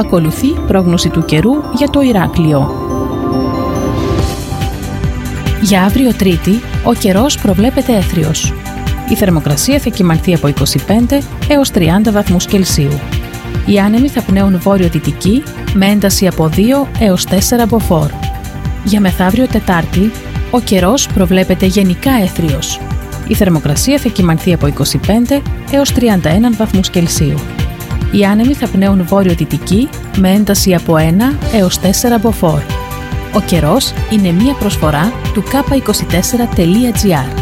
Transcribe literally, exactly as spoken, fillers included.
Ακολουθεί πρόγνωση του καιρού για το Ηράκλειο. Για αύριο Τρίτη, ο καιρός προβλέπεται έθριος. Η θερμοκρασία θα κυμανθεί από είκοσι πέντε έως τριάντα βαθμούς Κελσίου. Οι άνεμοι θα πνέουν βόρειο-δυτική με ένταση από δύο έως τέσσερα μποφόρ. Για μεθαύριο Τετάρτη, ο καιρός προβλέπεται γενικά έθριος. Η θερμοκρασία θα κυμανθεί από είκοσι πέντε έως τριάντα ένα βαθμούς Κελσίου. Οι άνεμοι θα πνέουν βόρειο-δυτική με ένταση από ένα έως τέσσερα μποφόρ. Ο καιρός είναι μία προσφορά του κάπα είκοσι τέσσερα τελεία τζι άρ.